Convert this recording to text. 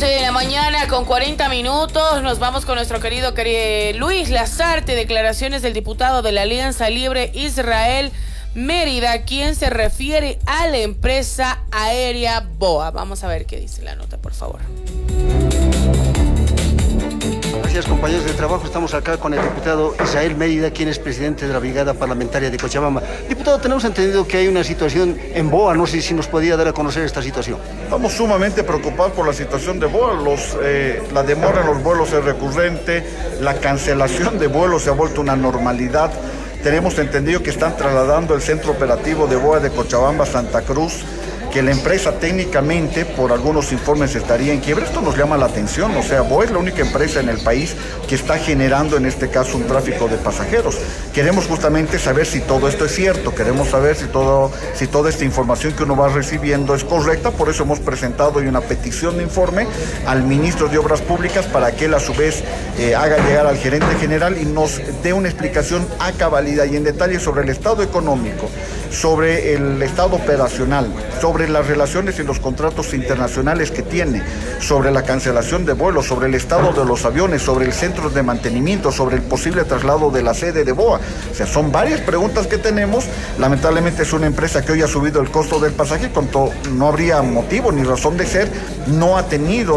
11 de la mañana con 40 minutos. Nos vamos con nuestro querido Luis Lazarte. Declaraciones del diputado de la Alianza Libre Israel Mérida, quien se refiere a la empresa aérea BOA. Vamos a ver qué dice la nota, por favor. Gracias, compañeros de trabajo. Estamos acá con el diputado Israel Mérida, quien es presidente de la Brigada Parlamentaria de Cochabamba. Diputado, tenemos entendido que hay una situación en BOA. No sé si nos podía dar a conocer esta situación. Estamos sumamente preocupados por la situación de BOA. La demora en los vuelos es recurrente, la cancelación de vuelos se ha vuelto una normalidad. Tenemos entendido que están trasladando el centro operativo de BOA de Cochabamba a Santa Cruz, que la empresa técnicamente, por algunos informes, estaría en quiebra. Esto nos llama la atención. O sea, BOA es la única empresa en el país que está generando, en este caso, un tráfico de pasajeros. Queremos justamente saber si todo esto es cierto. Queremos saber si toda esta información que uno va recibiendo es correcta. Por eso hemos presentado hoy una petición de informe al ministro de Obras Públicas para que él, a su vez, haga llegar al gerente general y nos dé una explicación a cabalidad y en detalle sobre el estado económico, sobre el estado operacional, sobre las relaciones y los contratos internacionales que tiene, sobre la cancelación de vuelos, sobre el estado de los aviones, sobre el centro de mantenimiento, sobre el posible traslado de la sede de BOA. O sea, son varias preguntas que tenemos. Lamentablemente es una empresa que hoy ha subido el costo del pasaje, cuando no habría motivo ni razón de ser, no ha tenido